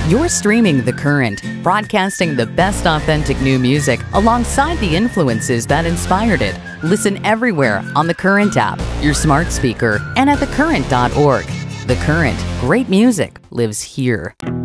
You're streaming The Current, broadcasting the best authentic new music alongside the influences that inspired it. Listen everywhere on The Current app, your smart speaker, and at thecurrent.org. The Current, great music lives here.